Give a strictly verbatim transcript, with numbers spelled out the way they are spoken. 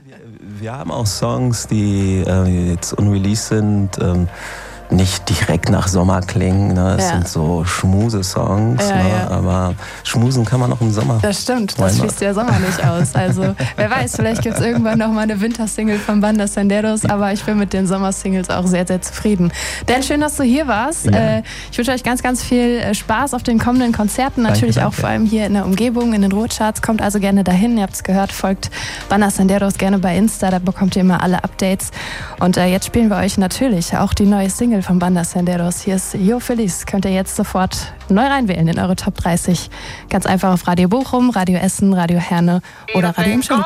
wir, wir haben auch Songs, die äh, jetzt unreleased sind, ähm, nicht direkt nach Sommer klingen. Ne? Es ja. sind so Schmuse-Songs, ja, ne? ja. aber schmusen kann man auch im Sommer. Das stimmt, das schließt der Sommer nicht aus. Also wer weiß, vielleicht gibt es irgendwann noch mal eine Wintersingle von Banda Senderos, aber ich bin mit den Sommersingles auch sehr, sehr zufrieden. Dan, schön, dass du hier warst. Ja. Ich wünsche euch ganz, ganz viel Spaß auf den kommenden Konzerten, natürlich danke, danke. auch vor allem hier in der Umgebung, in den Ruhrcharts. Kommt also gerne dahin, ihr habt es gehört, folgt Banda Senderos gerne bei Insta, da bekommt ihr immer alle Updates. Und äh, jetzt spielen wir euch natürlich auch die neue Single von Banda Senderos. Hier ist Yo Feliz. Könnt ihr jetzt sofort neu reinwählen in eure Top dreißig. Ganz einfach auf Radio Bochum, Radio Essen, Radio Herne oder Radio im Schöneberg.